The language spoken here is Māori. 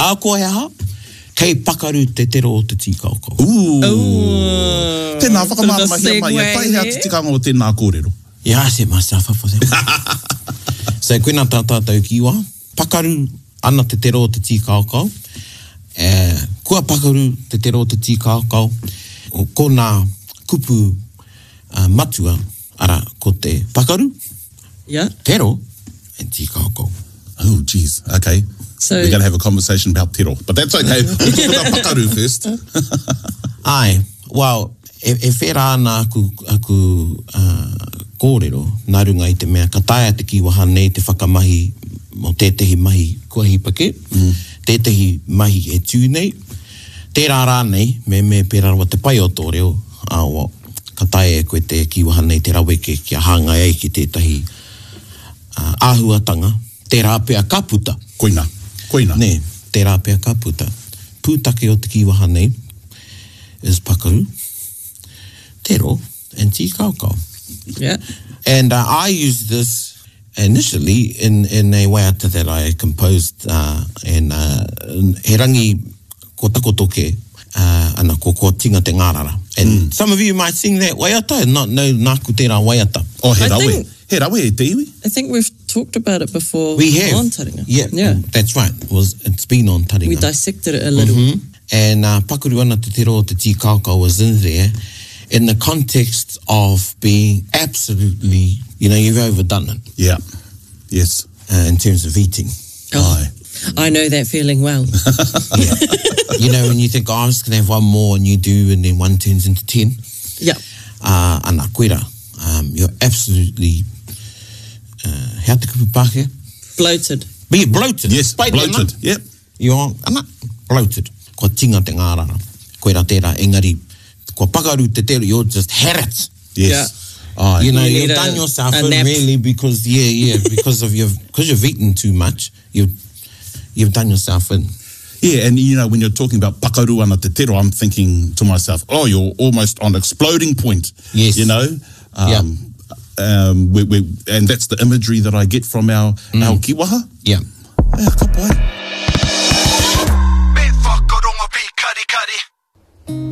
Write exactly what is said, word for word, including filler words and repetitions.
A koe ha, kei pakaru te tero o te tīkaukau. Ooh. Ooh. Tēnā whakamāra mahia mai, e whai hea te tikanga o tēnā kōrero. Yeah, I set myself up for that. So, koina tā tātou kiwa, pakaru ana te tero o te tīkaukau, uh, kua pakaru te tero o te tīkaukau, ko nā kupu uh, matua, ara, ko te pakaru, Yeah. tero, and tīkaukau. Oh, geez. Okay. So, We're going to have a conversation about tiro, but that's okay. We'll talk about pakaru first. Ai, well, e, e whera ana aku, aku uh, kōrero, nā runga i te mea, ka taia te kiwaha nei te whakamahi mo tētehi mahi kua hipake, mm. tētehi mahi e tū nei, tērā rā nei, me me pēra rawa te pai o tō reo, a o, ka taia e koe te kiwaha nei te raweke kia hanga ei ki tētahi uh, āhuatanga, tērā pēa ka puta. Koina. Koina. Ne, tērā pēa ka puta. Pūtake o te kiwaha nei is pakaru, tero, and tīkaukau. yeah. And uh, I used this initially in, in a waiata that I composed uh, and uh, he rangi ko takotoke uh, ana ko ko tinga te ngārara. And mm. some of you might sing that waiata and not know nāku tērā waiata. Oh, he I rawe. think- He rawe e te iwi. I think we've talked about it before We have. on Taringa. Yeah, Yeah. that's right. It was, it's been on Taringa. We dissected it a little. Mm-hmm. And uh, pakuru ana te tero o te tīkaukau was in there in the context of being absolutely, you know, you've overdone it Yeah. Yes. uh, in terms of eating. Oh, Aye. I know that feeling well. Yeah. You know, when you think, oh, I'm just going to have one more, and you do, and then one turns into ten. Yeah. Uh, ana koera, um, you're absolutely, uh, hea te kupu Pākehā? Bloated. Be bloated. Yes, Pai bloated. ana. Yep. You're ana, bloated. Ko tinga te ngārara. Koera tērā, engari, ko pakaru te tero, you're just had it. Yes. Oh, you know, You you've need done a- yourself a in nap. really because, yeah, yeah, because of your, because you've eaten too much, you've, you've done yourself in. Yeah, and you know, when you're talking about pakaru ana te tero, I'm thinking to myself, oh, you're almost on exploding point. Yes. You know? Um, Yeah. um, we, we, and that's the imagery that I get from our, Mm. our kiwaha. Yeah. Eh, ka pai.